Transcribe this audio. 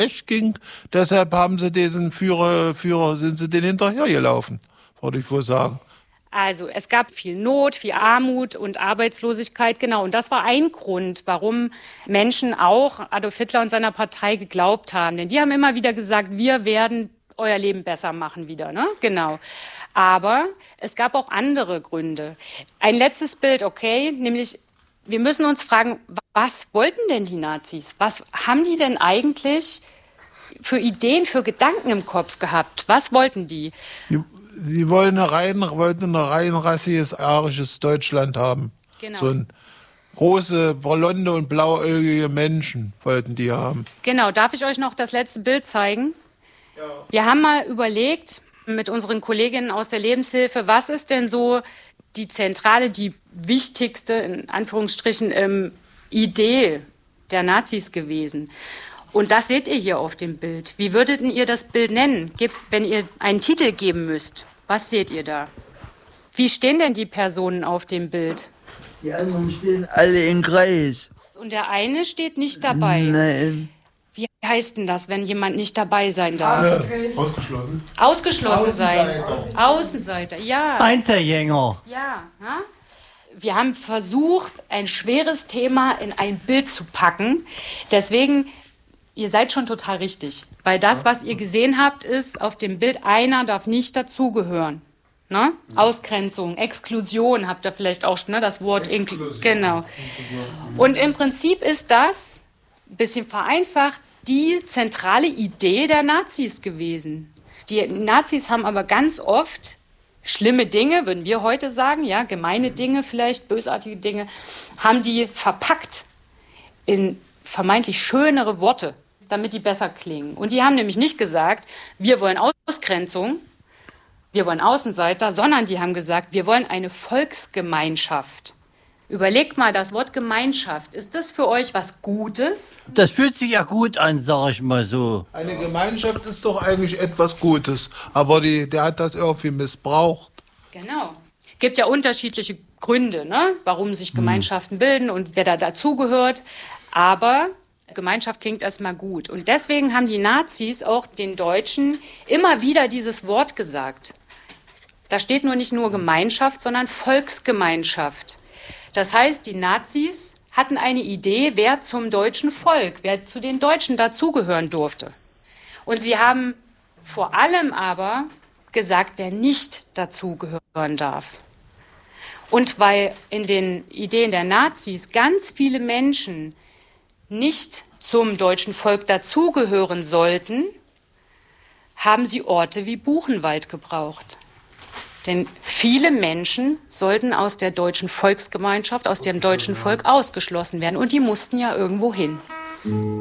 schlecht ging. Deshalb haben sie diesen Führer sind sie den hinterhergelaufen, würde ich wohl sagen. Also es gab viel Not, viel Armut und Arbeitslosigkeit, genau. Und das war ein Grund, warum Menschen auch Adolf Hitler und seiner Partei geglaubt haben. Denn die haben immer wieder gesagt, wir werden euer Leben besser machen wieder, ne? Genau. Aber es gab auch andere Gründe. Ein letztes Bild, okay, nämlich wir müssen uns fragen, was wollten denn die Nazis? Was haben die denn eigentlich für Ideen, für Gedanken im Kopf gehabt? Was wollten die? Sie wollten ein rein rassiges, arisches Deutschland haben. Genau. So ein große, blonde und blauäugige Menschen wollten die haben. Genau, darf ich euch noch das letzte Bild zeigen? Ja. Wir haben mal überlegt mit unseren Kolleginnen aus der Lebenshilfe, was ist denn so die zentrale, die wichtigste, in Anführungsstrichen, Idee der Nazis gewesen. Und das seht ihr hier auf dem Bild. Wie würdet ihr das Bild nennen, wenn ihr einen Titel geben müsst? Was seht ihr da? Wie stehen denn die Personen auf dem Bild? Die anderen stehen alle im Kreis. Und der eine steht nicht dabei. Nein. Wie heißt denn das, wenn jemand nicht dabei sein darf? Ausgeschlossen. Ausgeschlossen sein. Außenseiter, ja. Einzelgänger. Ja, ne? Wir haben versucht, ein schweres Thema in ein Bild zu packen. Deswegen, ihr seid schon total richtig. Weil das, was ihr gesehen habt, ist auf dem Bild, einer darf nicht dazugehören. Ne? Ausgrenzung, Exklusion habt ihr vielleicht auch, ne? Das Wort. Genau. Und im Prinzip ist das, ein bisschen vereinfacht, die zentrale Idee der Nazis gewesen. Die Nazis haben aber ganz oft schlimme Dinge, würden wir heute sagen, ja, gemeine Dinge vielleicht, bösartige Dinge, haben die verpackt in vermeintlich schönere Worte, damit die besser klingen. Und die haben nämlich nicht gesagt, wir wollen Ausgrenzung, wir wollen Außenseiter, sondern die haben gesagt, wir wollen eine Volksgemeinschaft. Überlegt mal, das Wort Gemeinschaft, ist das für euch was Gutes? Das fühlt sich ja gut an, sag ich mal so. Eine Gemeinschaft ist doch eigentlich etwas Gutes, aber der hat das irgendwie missbraucht. Genau. Gibt ja unterschiedliche Gründe, ne, warum sich Gemeinschaften bilden und wer da dazugehört. Aber Gemeinschaft klingt erstmal gut. Und deswegen haben die Nazis auch den Deutschen immer wieder dieses Wort gesagt. Da steht nicht nur Gemeinschaft, sondern Volksgemeinschaft. Das heißt, die Nazis hatten eine Idee, wer zum deutschen Volk, wer zu den Deutschen dazugehören durfte. Und sie haben vor allem aber gesagt, wer nicht dazugehören darf. Und weil in den Ideen der Nazis ganz viele Menschen nicht zum deutschen Volk dazugehören sollten, haben sie Orte wie Buchenwald gebraucht. Denn viele Menschen sollten aus der deutschen Volksgemeinschaft, aus dem deutschen Volk ausgeschlossen werden. Und die mussten ja irgendwo hin.